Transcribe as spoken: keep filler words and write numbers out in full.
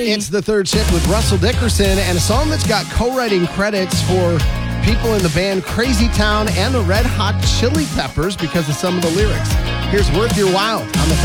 It's the third shift with Russell Dickerson, and a song that's got co-writing credits for people in the band Crazy Town and the Red Hot Chili Peppers because of some of the lyrics. Here's Worth Your While on the